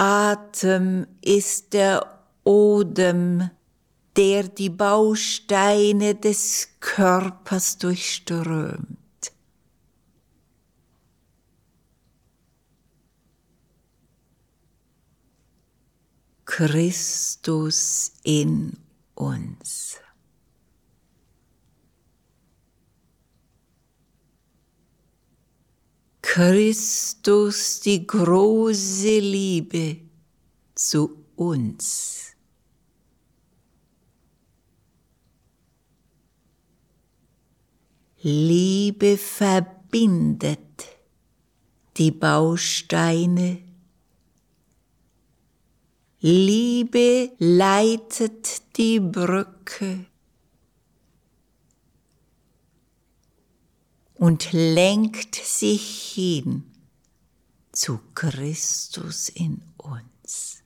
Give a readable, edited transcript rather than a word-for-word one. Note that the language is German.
Atem ist der Odem, der die Bausteine des Körpers durchströmt. Christus in uns. Christus, die große Liebe zu uns. Liebe verbindet die Bausteine. Liebe leitet die Brücke und lenkt sich hin zu Christus in uns.